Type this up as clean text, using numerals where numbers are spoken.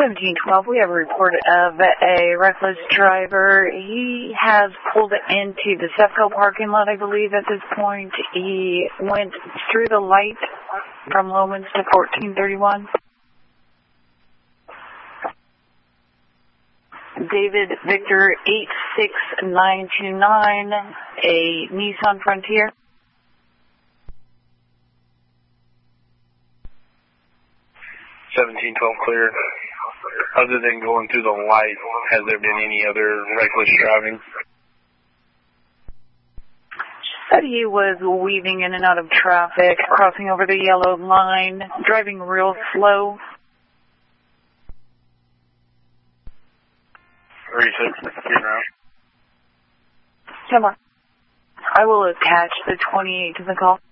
1712, we have a report of a reckless driver. He has pulled into the Sefco parking lot, I believe, at this point. He went through the light from Lomans to 1431. David Victor 86929, a Nissan Frontier. 1712 clear. Other than going through the light, has there been any other reckless driving? Said he was weaving in and out of traffic, crossing over the yellow line, driving real slow. 36, around. Come on. I will attach the 28 to the call.